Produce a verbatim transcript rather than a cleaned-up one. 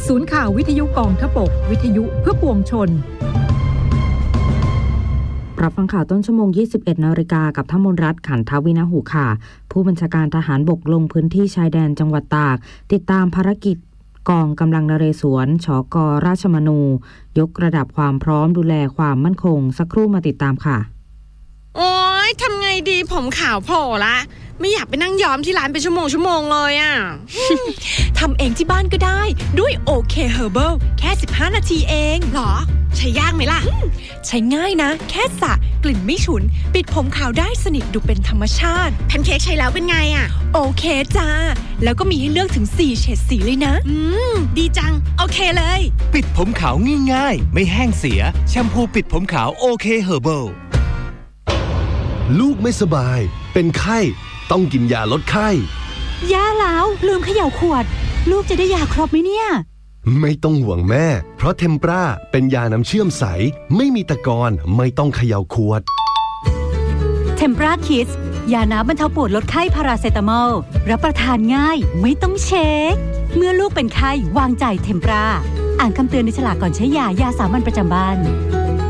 ศูนย์ข่าววิทยุกองทพบกวิทยุเพื่อปวงชนรับฟังข่าวต้นชั่วโมง ยี่สิบเอ็ดนาฬิกากับท่านมนรัตน์ขันทวินหูค่ะผู้บัญชาการทหารบกลงพื้นที่ชายแดนจังหวัดตากติดตามภารกิจกองกำลังนเรศวรชก.ราชมนูยกระดับความพร้อมดูแลความมั่นคงสักครู่มาติดตามค่ะโอ๊ยทำไงดีผมขาวโผล่ละไม่อยากไปนั่งย้อมที่ร้านเป็นชั่วโมงชั่วโมงเลยอ่ะทำเองที่บ้านก็ได้ด้วย โอ เค Herbal แค่สิบห้านาทีเองหรอใช้ยากไหมล่ะใช้ง่ายนะแค่สระกลิ่นไม่ฉุนปิดผมขาวได้สนิทดูเป็นธรรมชาติแพนเค้กใช้แล้วเป็นไงอ่ะโอเคจ้าแล้วก็มีให้เลือกถึงสี่เฉดสีเลยนะอืมดีจังโอเคเลยปิดผมขาวง่ายๆไม่แห้งเสียแชมพูปิดผมขาวโอเค Herbal ลูกไม่สบายเป็นไข้ต้องกินยาลดไข้ยาแล้วลืมเขย่าขวดลูกจะได้ยาครบไหมเนี่ยไม่ต้องห่วงแม่เพราะเทมปราเป็นยาน้ำเชื่อมใสไม่มีตะกอนไม่ต้องเขย่าขวดเทมปราคิดยาน้ำบรรเทาปวดลดไข้พาราเซตามอลรับประทานง่ายไม่ต้องเช็คเมื่อลูกเป็นไข้วางใจเทมปราอ่านคำเตือนในฉลากก่อนใช้ยายาสามัญประจำบ้าน